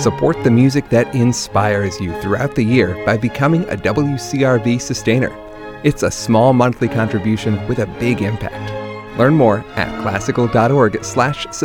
Support the music that inspires you throughout the year by becoming a WCRV sustainer. It's a small monthly contribution with a big impact. Learn more at classical.org/sustain.